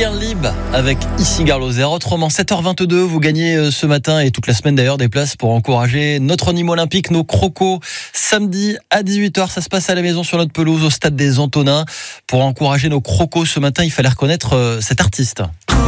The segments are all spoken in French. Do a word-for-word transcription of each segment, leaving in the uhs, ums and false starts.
Clear Lib avec Ici Gare Lozère. Autrement, sept heures vingt-deux, vous gagnez ce matin et toute la semaine d'ailleurs des places pour encourager notre Nîmes Olympique, nos crocos. Samedi à dix-huit heures, ça se passe à la maison sur notre pelouse au stade des Antonins. Pour encourager nos crocos ce matin, il fallait reconnaître euh, cet artiste.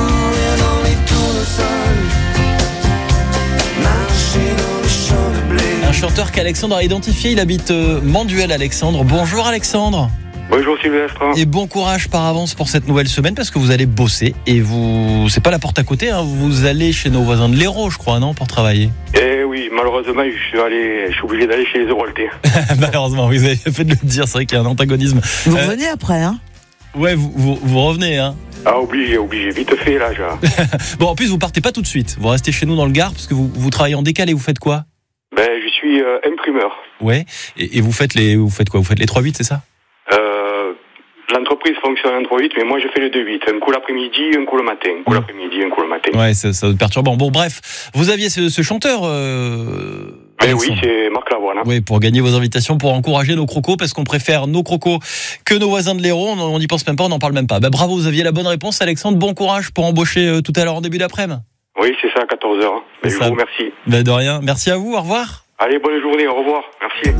Un chanteur qu'Alexandre a identifié, il habite euh, Manduel. Alexandre, bonjour Alexandre. Bonjour Sylvestre. Et bon courage par avance pour cette nouvelle semaine parce que vous allez bosser et vous, c'est pas la porte à côté, hein, vous allez chez nos voisins de l'Hérault, je crois, non, pour travailler. Eh oui, malheureusement, je suis allé, je suis obligé d'aller chez les Héraultais. Malheureusement, vous avez fait de le dire, c'est vrai qu'il y a un antagonisme. Vous euh, revenez après, hein? Ouais, vous, vous, vous revenez, hein. Ah, obligé, obligé, vite fait là, déjà. Bon, en plus, vous partez pas tout de suite, vous restez chez nous dans le Gard parce que vous, vous travaillez en décalé, vous faites quoi? Ben, je suis euh, imprimeur. Ouais, et, et vous faites les, vous faites quoi? Vous faites les trois huit, c'est ça? Euh, l'entreprise fonctionne en trois huit, mais moi je fais le deux huit. Un coup l'après-midi, un coup le matin. Un coup mmh. l'après-midi, un coup le matin. Ouais, ça, ça doit être perturbant. Bon, bref, vous aviez ce, ce chanteur. Euh, mais oui, c'est Marc Lavoine. Hein. Oui, pour gagner vos invitations, pour encourager nos crocos, parce qu'on préfère nos crocos que nos voisins de l'Hérault. On n'y pense même pas, on n'en parle même pas. Bah, bravo, vous aviez la bonne réponse, Alexandre. Bon courage pour embaucher euh, tout à l'heure en début d'après-midi. Oui, c'est ça, à quatorze heures. Mais je vous remercie. Bah, de rien. Merci à vous. Au revoir. Allez, bonne journée. Au revoir. Merci.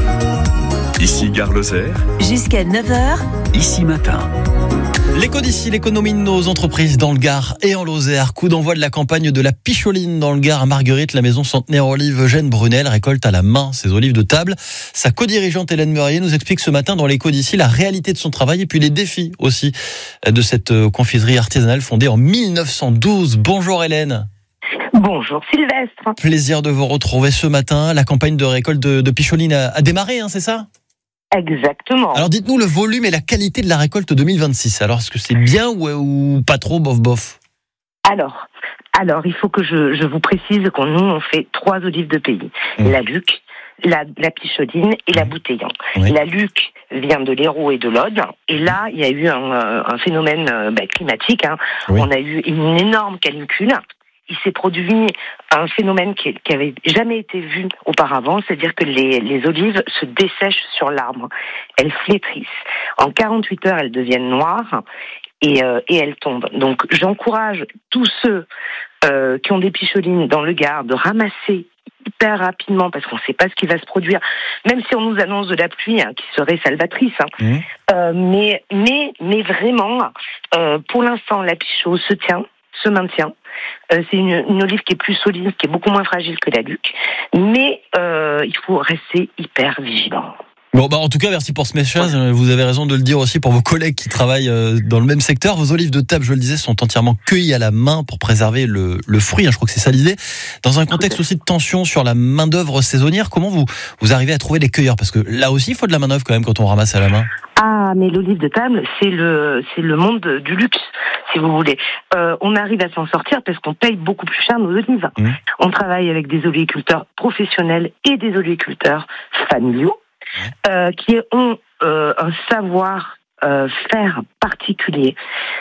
Ici Gare Lozère. Jusqu'à neuf heures. Ici matin. L'éco d'ici, l'économie de nos entreprises dans le Gard et en Lozère. Coup d'envoi de la campagne de la Picholine dans le Gard à Marguerite. La maison centenaire olive Eugène Brunel récolte à la main ses olives de table. Sa co-dirigeante Hélène Murier nous explique ce matin dans l'éco d'ici la réalité de son travail et puis les défis aussi de cette confiserie artisanale fondée en mille neuf cent douze. Bonjour Hélène. Bonjour Sylvestre. Plaisir de vous retrouver ce matin. La campagne de récolte de, de Picholine a, a démarré, hein, c'est ça ? Exactement. Alors dites-nous le volume et la qualité de la récolte deux mille vingt-six. Alors est-ce que c'est bien ou, ou pas trop, bof bof ? Alors, alors il faut que je, je vous précise qu'on nous on fait trois olives de pays. Mmh. La Luc, la, la Picholine et la Bouteillant. Oui. La Luc vient de l'Hérault et de l'Aude. Et là, il y a eu un, un phénomène bah, climatique. Hein. Oui. On a eu une énorme canicule. Il s'est produit un phénomène qui, qui avait jamais été vu auparavant, c'est-à-dire que les, les olives se dessèchent sur l'arbre. Elles flétrissent. En quarante-huit heures, elles deviennent noires et, euh, et elles tombent. Donc, j'encourage tous ceux euh, qui ont des picholines dans le Gard de ramasser hyper rapidement parce qu'on ne sait pas ce qui va se produire, même si on nous annonce de la pluie hein, qui serait salvatrice. Hein. Mmh. Euh, mais, mais, mais vraiment, euh, pour l'instant, la pichot se tient, se maintient. Euh, c'est une, une olive qui est plus solide, qui est beaucoup moins fragile que la Luc, mais euh, il faut rester hyper vigilant. Bon, bah en tout cas, merci pour ce message. Vous avez raison de le dire aussi pour vos collègues qui travaillent dans le même secteur. Vos olives de table, je le disais, sont entièrement cueillies à la main pour préserver le, le fruit. Je crois que c'est ça l'idée. Dans un contexte aussi de tension sur la main d'œuvre saisonnière, comment vous vous arrivez à trouver les cueilleurs ? Parce que là aussi, il faut de la main d'œuvre quand même quand on ramasse à la main. Ah, mais l'olive de table, c'est le c'est le monde du luxe, si vous voulez. Euh, on arrive à s'en sortir parce qu'on paye beaucoup plus cher nos olives. Mmh. On travaille avec des oléiculteurs professionnels et des oléiculteurs familiaux mmh. euh, qui ont euh, un savoir euh, faire particulier.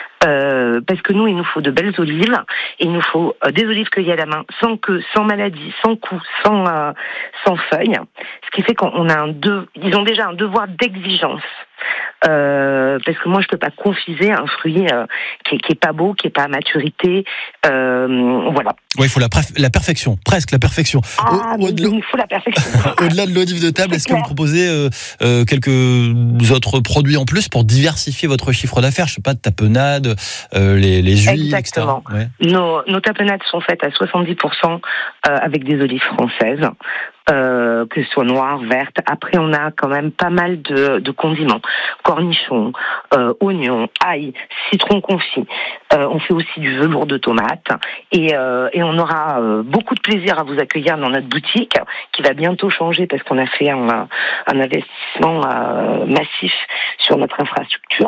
Euh, parce que nous, il nous faut de belles olives, et il nous faut euh, des olives cueillies à la main, sans queue, sans maladie, sans cou, sans euh, sans feuilles. Ce qui fait qu'on a un de, ils ont déjà un devoir d'exigence. Euh, parce que moi je peux pas confiser un fruit euh, qui, est, qui est pas beau, qui est pas à maturité, euh, voilà. Oui, il faut la, préf- la perfection, presque la perfection. Ah, au, mais il faut la perfection. Au-delà de l'olive de table, c'est est-ce clair. Que vous proposez euh, euh, quelques autres produits en plus pour diversifier votre chiffre d'affaires ? Je sais pas, de tapenade, euh, les, les huiles, exactement. et cetera. Ouais. Nos, nos tapenades sont faites à soixante-dix pour cent euh, avec des olives françaises. Euh, que ce soit noire, verte. Après, on a quand même pas mal de, de condiments. Cornichons, euh, oignons, ail, citron confit. Euh, on fait aussi du velours de tomates. Et, euh, et on aura euh, beaucoup de plaisir à vous accueillir dans notre boutique, qui va bientôt changer parce qu'on a fait un, un investissement euh, massif sur notre infrastructure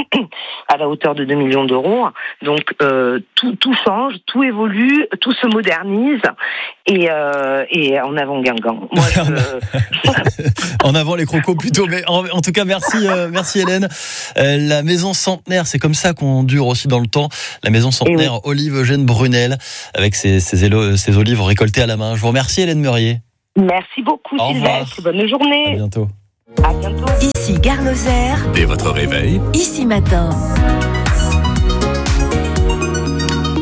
à la hauteur de deux millions d'euros. Donc, euh, tout, tout change, tout évolue, tout se modernise. Et, euh, et en avant Guingamp. Moi, je... en avant les crocos plutôt. Mais en, en tout cas, merci, euh, merci Hélène. Euh, la maison centenaire, c'est comme ça qu'on dure aussi dans le temps. La maison centenaire oui. Olive Eugène Brunel, avec ses, ses, élo, ses olives récoltées à la main. Je vous remercie Hélène Murier. Merci beaucoup Sylvestre. Bonne journée. À bientôt. À bientôt. Ici Gare Lozère. Dès votre réveil. Ici matin.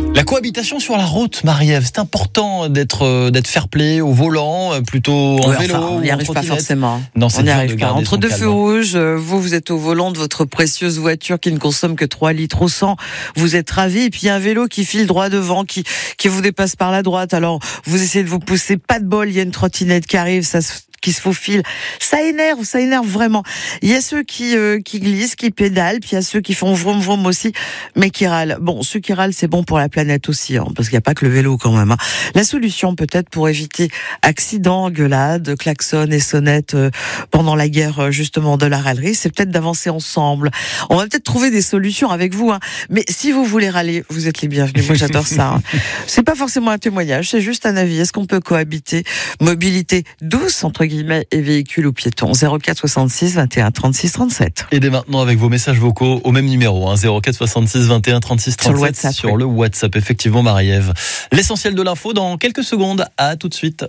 La cohabitation sur la route, Marie-Ève, c'est important d'être euh, d'être fair-play au volant, euh, plutôt en ouais, vélo. Enfin, on n'y arrive pas forcément. Non, c'est on n'y dur arrive de pas. Entre deux calme. feux rouges, euh, vous, vous êtes au volant de votre précieuse voiture qui ne consomme que trois litres au cent. Vous êtes ravi. Et puis, il y a un vélo qui file droit devant, qui, qui vous dépasse par la droite. Alors, vous essayez de vous pousser. Pas de bol. Il y a une trottinette qui arrive. Ça se qui se faufilent. Ça énerve, ça énerve vraiment. Il y a ceux qui euh, qui glissent, qui pédalent, puis il y a ceux qui font vroom vroom aussi, mais qui râlent. Bon, ceux qui râlent, c'est bon pour la planète aussi, hein, parce qu'il n'y a pas que le vélo quand même. Hein. La solution, peut-être, pour éviter accidents, gueulades, klaxons et sonnettes euh, pendant la guerre justement de la râlerie, c'est peut-être d'avancer ensemble. On va peut-être trouver des solutions avec vous, hein. Mais si vous voulez râler, vous êtes les bienvenus. Moi, j'adore ça. Hein. C'est pas forcément un témoignage, c'est juste un avis. Est-ce qu'on peut cohabiter mobilité douce entre guillemets et véhicules ou piétons? Zéro quatre soixante-six vingt et un trente-six trente-sept. Et dès maintenant avec vos messages vocaux au même numéro, hein, zéro quatre soixante-six vingt et un trente-six trente-sept, sur le WhatsApp. Sur oui. le WhatsApp, effectivement, Marie-Ève. L'essentiel de l'info dans quelques secondes. À tout de suite.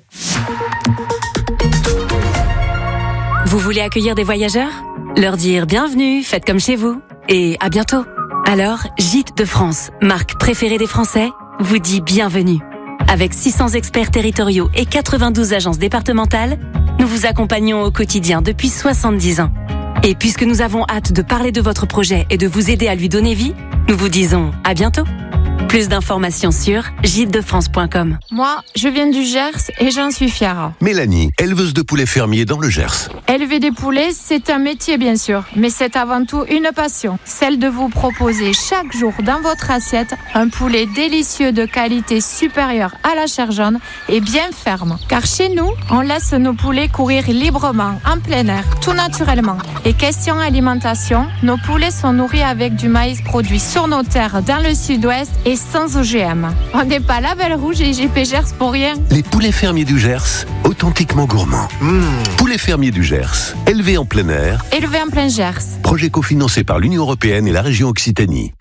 Vous voulez accueillir des voyageurs? Leur dire bienvenue, faites comme chez vous et à bientôt. Alors, Gîtes de France, marque préférée des Français, vous dit bienvenue. Avec six cents experts territoriaux et quatre-vingt-douze agences départementales, nous vous accompagnons au quotidien depuis soixante-dix ans. Et puisque nous avons hâte de parler de votre projet et de vous aider à lui donner vie, nous vous disons à bientôt. Plus d'informations sur gîtes de france point com. Moi, je viens du Gers et j'en suis fière. Mélanie, éleveuse de poulets fermiers dans le Gers. Élever des poulets, c'est un métier bien sûr, mais c'est avant tout une passion. Celle de vous proposer chaque jour dans votre assiette un poulet délicieux de qualité supérieure à la chair jaune et bien ferme. Car chez nous, on laisse nos poulets courir librement, en plein air, tout naturellement. Et question alimentation, nos poulets sont nourris avec du maïs produit sur nos terres dans le sud-ouest et sans O G M. On n'est pas label rouge et G P Gers pour rien. Les poulets fermiers du Gers, authentiquement gourmands. Mmh. Poulets fermiers du Gers, élevés en plein air. Élevés en plein Gers. Projet cofinancé par l'Union européenne et la région Occitanie.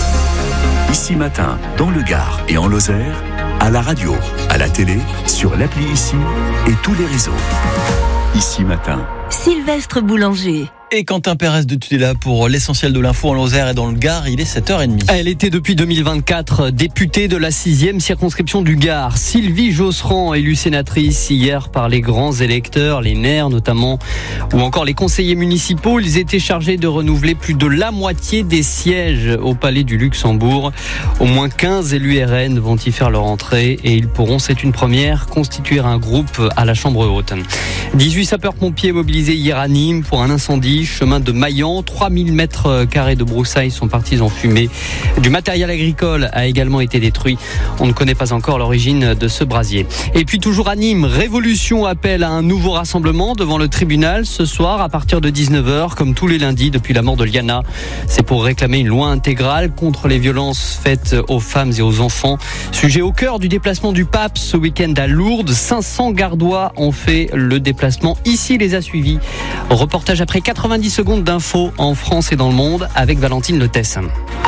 Ici Matin, dans le Gard et en Lozère, à la radio, à la télé, sur l'appli Ici et tous les réseaux. Ici Matin. Sylvestre Boulanger. Et Quentin Pérez de Tudela pour l'essentiel de l'info en Lozère et dans le Gard, il est sept heures trente. Elle était depuis deux mille vingt-quatre députée de la sixième circonscription du Gard. Sylvie Josserand, élue sénatrice hier par les grands électeurs, les maires notamment, ou encore les conseillers municipaux. Ils étaient chargés de renouveler plus de la moitié des sièges au Palais du Luxembourg. Au moins quinze élus R N vont y faire leur entrée et ils pourront, c'est une première, constituer un groupe à la Chambre haute. dix-huit sapeurs-pompiers mobilisés hier à Nîmes pour un incendie. Chemin de Maillan, trois mille mètres carrés de broussailles sont partis en fumée. Du matériel agricole a également été détruit. On ne connaît pas encore l'origine de ce brasier. Et puis toujours à Nîmes, Révolution appelle à un nouveau rassemblement devant le tribunal ce soir à partir de dix-neuf heures, comme tous les lundis depuis la mort de Liana. C'est pour réclamer une loi intégrale contre les violences faites aux femmes et aux enfants. Sujet au cœur du déplacement du pape ce week-end à Lourdes. cinq cents Gardois ont fait le déplacement. Ici les a suivis. Reportage après quatre-vingt-dix secondes d'infos en France et dans le monde avec Valentine Lotès.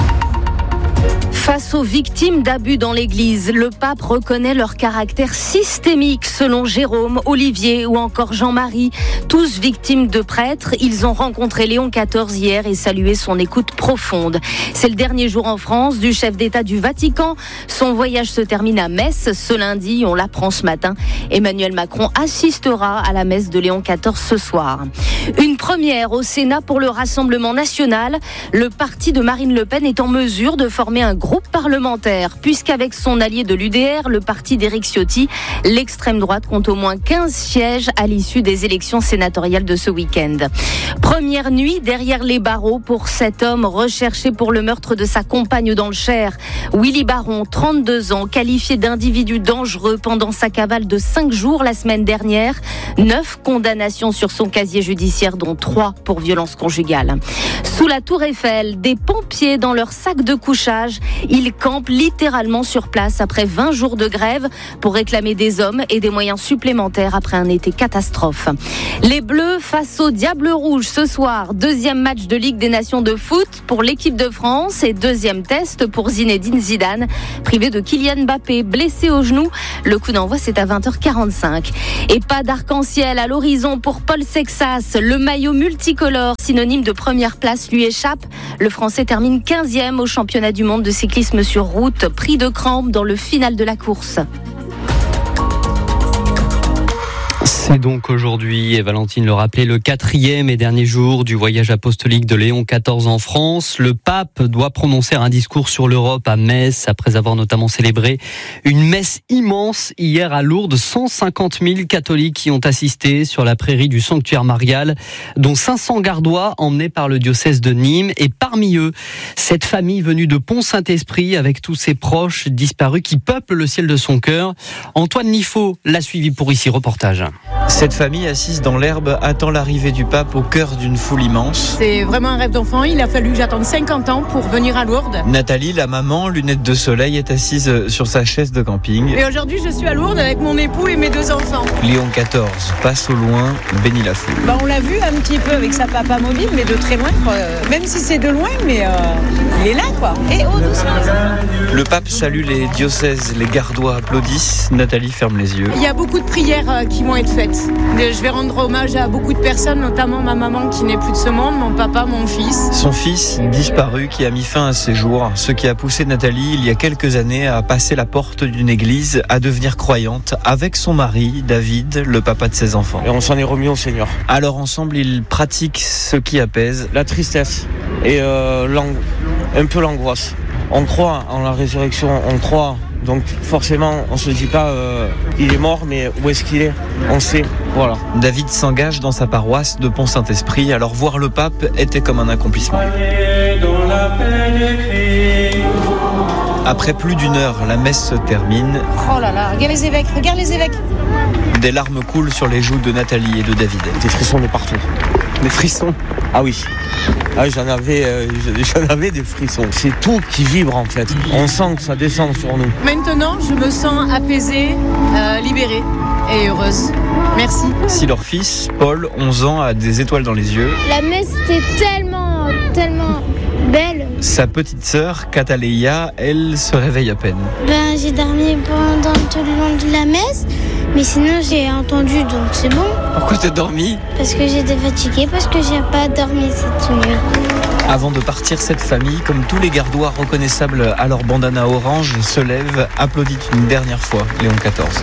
Face aux victimes d'abus dans l'Église, le pape reconnaît leur caractère systémique selon Jérôme, Olivier ou encore Jean-Marie. Tous victimes de prêtres, ils ont rencontré Léon quatorze hier et salué son écoute profonde. C'est le dernier jour en France du chef d'État du Vatican. Son voyage se termine à Metz ce lundi, on l'apprend ce matin. Emmanuel Macron assistera à la messe de Léon quatorze ce soir. Une première au Sénat pour le Rassemblement national. Le parti de Marine Le Pen est en mesure de former un groupe parlementaire, puisqu'avec son allié de l'U D R, le parti d'Éric Ciotti, l'extrême droite compte au moins quinze sièges à l'issue des élections sénatoriales de ce week-end. Première nuit derrière les barreaux pour cet homme recherché pour le meurtre de sa compagne dans le Cher. Willy Baron, trente-deux ans, qualifié d'individu dangereux pendant sa cavale de cinq jours la semaine dernière. Neuf condamnations sur son casier judiciaire, dont trois pour violence conjugale. Sous la Tour Eiffel, des pompiers dans leur sac de couchage. Ils campent littéralement sur place après vingt jours de grève pour réclamer des hommes et des moyens supplémentaires après un été catastrophe. Les Bleus face aux Diables Rouges ce soir. Deuxième match de Ligue des Nations de foot pour l'équipe de France et deuxième test pour Zinedine Zidane, privé de Kylian Mbappé, blessé au genou. Le coup d'envoi, c'est à vingt heures quarante-cinq. Et pas d'arc-en-ciel à l'horizon pour Paul Sexas. Le maillot multicolore, synonyme de première place, lui échappe. Le Français termine quinzième au championnat du monde de cyclisme cyclisme sur route, pris de crampes dans le final de la course. C'est donc aujourd'hui, et Valentine le rappelait, le quatrième et dernier jour du voyage apostolique de Léon quatorze en France. Le pape doit prononcer un discours sur l'Europe à Metz, après avoir notamment célébré une messe immense hier à Lourdes. cent cinquante mille catholiques qui ont assisté sur la prairie du sanctuaire marial, dont cinq cents gardois emmenés par le diocèse de Nîmes. Et parmi eux, cette famille venue de Pont-Saint-Esprit avec tous ses proches disparus qui peuplent le ciel de son cœur. Antoine Nifo l'a suivi pour ici, reportage. Cette famille assise dans l'herbe attend l'arrivée du pape au cœur d'une foule immense. C'est vraiment un rêve d'enfant, il a fallu que j'attende cinquante ans pour venir à Lourdes. Nathalie, la maman, lunettes de soleil, est assise sur sa chaise de camping. Et aujourd'hui je suis à Lourdes avec mon époux et mes deux enfants. Léon quatorze passe au loin, bénit la foule. Bah, on l'a vu un petit peu avec sa papa mobile, mais de très loin, euh, même si c'est de loin, mais euh, il est là quoi. Et oh doucement. Le pape salue les diocèses, les gardois applaudissent, Nathalie ferme les yeux. Il y a beaucoup de prières euh, qui vont être faites. Je vais rendre hommage à beaucoup de personnes, notamment ma maman qui n'est plus de ce monde, mon papa, mon fils. Son fils, disparu, qui a mis fin à ses jours, ce qui a poussé Nathalie, il y a quelques années, à passer la porte d'une église, à devenir croyante, avec son mari, David, le papa de ses enfants. Et on s'en est remis au Seigneur. Alors ensemble, ils pratiquent ce qui apaise. La tristesse et euh, un peu l'angoisse. On croit en la résurrection, on croit... Donc forcément, on se dit pas euh, il est mort, mais où est-ce qu'il est ? On sait, voilà. David s'engage dans sa paroisse de Pont-Saint-Esprit, alors voir le pape était comme un accomplissement. Après plus d'une heure, la messe se termine. Oh là là, regarde les évêques, regarde les évêques. Des larmes coulent sur les joues de Nathalie et de David. Des frissons de partout. Des frissons ? Ah oui. Ah, j'en avais, euh, j'en avais des frissons. C'est tout qui vibre en fait. On sent que ça descend sur nous. Maintenant, je me sens apaisée, euh, libérée et heureuse. Merci. Si leur fils, Paul, onze ans, a des étoiles dans les yeux. La messe était tellement, tellement belle. Sa petite sœur, Kataleya, elle se réveille à peine. Ben, j'ai dormi pendant tout le long de la messe. Mais sinon j'ai entendu, donc c'est bon. Pourquoi t'as dormi ? Parce que j'étais fatiguée, parce que j'ai pas dormi cette nuit. Avant de partir, cette famille, comme tous les gardois reconnaissables à leur bandana orange, se lève, applaudit une dernière fois Léon quatorze.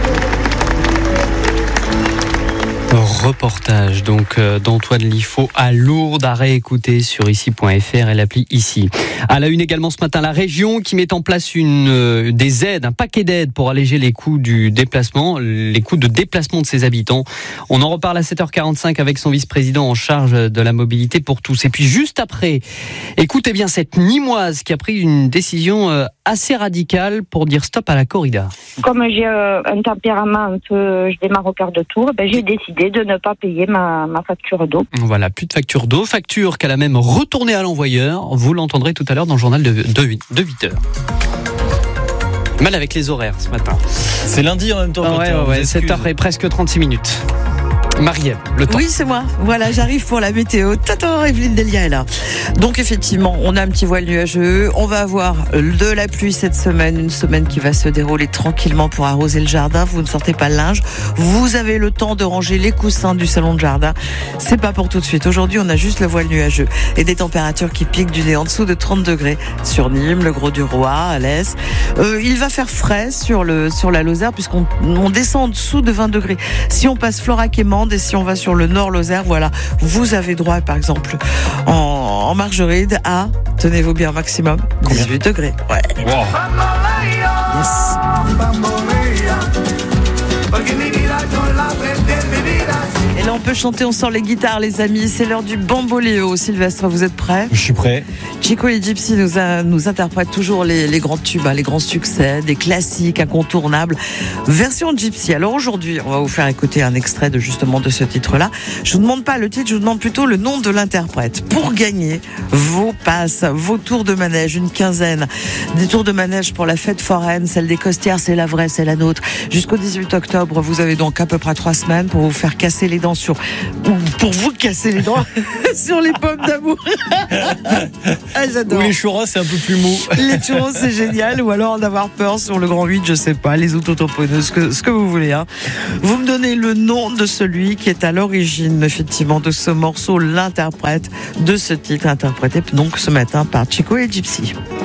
Reportage donc d'Antoine Lifo à Lourdes, à réécouter sur ici point f r et l'appli ici. À la une également ce matin, la région qui met en place une, euh, des aides, un paquet d'aides pour alléger les coûts du déplacement, les coûts de déplacement de ses habitants. On en reparle à sept heures quarante-cinq avec son vice-président en charge de la mobilité pour tous. Et puis juste après, écoutez bien cette Nîmoise qui a pris une décision euh, assez radicale pour dire stop à la corrida. Comme j'ai euh, un tempérament un peu, je démarre au quart de tour, ben, j'ai décidé de ne pas payer ma, ma facture d'eau. Voilà, plus de facture d'eau, facture qu'elle a même retournée à l'envoyeur. Vous l'entendrez tout à l'heure dans le journal de, de, de huit heures. Mal avec les horaires ce matin. C'est lundi en même temps. Ah ouais, ouais, ouais, sept heures et presque trente-six minutes. Marie-Ève, le temps. Oui, c'est moi. Voilà, j'arrive pour la météo. Tata, Evelyne Delia est là. Donc, effectivement, on a un petit voile nuageux. On va avoir de la pluie cette semaine. Une semaine qui va se dérouler tranquillement pour arroser le jardin. Vous ne sortez pas le linge. Vous avez le temps de ranger les coussins du salon de jardin. C'est pas pour tout de suite. Aujourd'hui, on a juste le voile nuageux et des températures qui piquent du nez en dessous de trente degrés sur Nîmes, le Gros du Roi, Alès. Euh, il va faire frais sur le, sur la Lozère puisqu'on on descend en dessous de vingt degrés. Si on passe Florac et Mende, et si on va sur le nord Lozère, voilà, vous avez droit, par exemple, en, en Margeride à, tenez-vous bien, maximum dix-huit degrés. Ouais. Wow. Yes. Et là, on peut chanter, on sort les guitares, les amis. C'est l'heure du Bamboléo. Sylvestre, vous êtes prêts ? Je suis prêt. Chico et Gypsy nous, a, nous interprètent toujours les, les grands tubes, hein, les grands succès, des classiques incontournables. Version Gypsy. Alors aujourd'hui, on va vous faire écouter un extrait de justement de ce titre-là. Je vous demande pas le titre, je vous demande plutôt le nom de l'interprète. Pour gagner vos passes, vos tours de manège, une quinzaine. Des tours de manège pour la fête foraine, celle des Costières, c'est la vraie, c'est la nôtre. Jusqu'au dix-huit octobre, vous avez donc à peu près trois semaines pour vous faire casser les dents sur, ou pour vous casser les dents sur les pommes d'amour. Ah, j'adore. Ou les churros, c'est un peu plus mou. Les churros, c'est génial. Ou alors d'avoir peur sur le grand huit, je sais pas, les autotamponneuses, ce que, ce que vous voulez. Hein. Vous me donnez le nom de celui qui est à l'origine, effectivement, de ce morceau, l'interprète de ce titre, interprété donc ce matin par Chico et Gypsy.